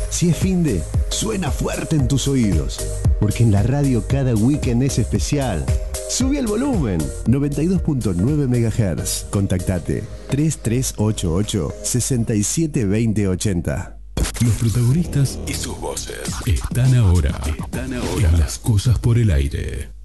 Si es finde, suena fuerte en tus oídos, porque en la radio cada weekend es especial. Subí el volumen. 92.9 MHz. Contactate 3388 672080. Los protagonistas y sus voces están ahora en Las Cosas por el Aire.